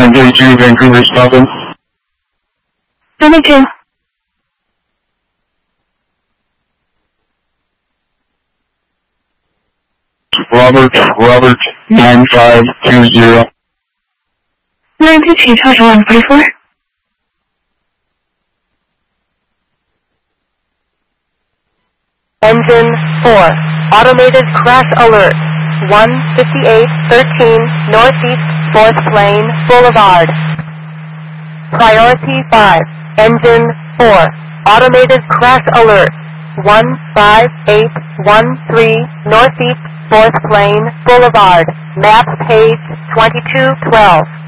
132 Vancouver Southern. 72. Robert 9520. 92 total 144. Engine 4. Automated crash alert. 15813 Northeast 4th Lane Boulevard. Priority 5. Engine 4. Automated crash alert. 15813 Northeast 4th Lane Boulevard. Map page 2212.